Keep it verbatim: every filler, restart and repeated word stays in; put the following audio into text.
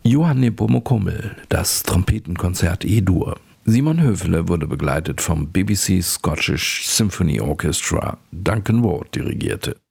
Johann Nepomuk Hummel, das Trompetenkonzert E-Dur. Simon Höfele wurde begleitet vom B B C Scottish Symphony Orchestra. Duncan Ward dirigierte.